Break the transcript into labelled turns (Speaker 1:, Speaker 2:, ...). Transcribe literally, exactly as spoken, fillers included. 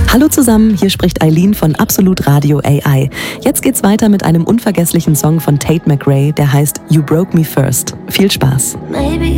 Speaker 1: Hallo zusammen, hier spricht Eileen von Absolut Radio A I. Jetzt geht's weiter mit einem unvergesslichen Song von Tate McRae, der heißt You Broke Me First. Viel Spaß.
Speaker 2: Maybe